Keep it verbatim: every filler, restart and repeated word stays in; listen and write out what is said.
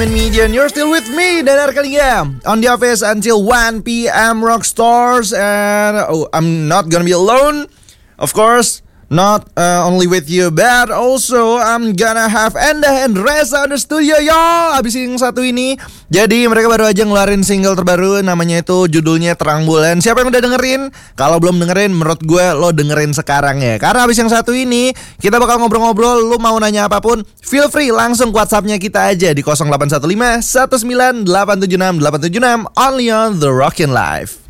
Media, and you're still with me, Danar Kalinga, on the office until one p.m. Rockstars, and oh, I'm not gonna be alone, of course. Not uh, only with you, but also I'm gonna have Endah and Reza on the studio, yo. Abis yang satu ini, jadi mereka baru aja ngeluarin single terbaru, namanya itu judulnya Terang Bulan. Siapa yang udah dengerin? Kalau belum dengerin, menurut gue lo dengerin sekarang ya. Karena abis yang satu ini, kita bakal ngobrol-ngobrol. Lo mau nanya apapun, feel free langsung WhatsAppnya kita aja di nol delapan satu lima satu sembilan delapan tujuh enam delapan tujuh enam, only on The Rockin' Live.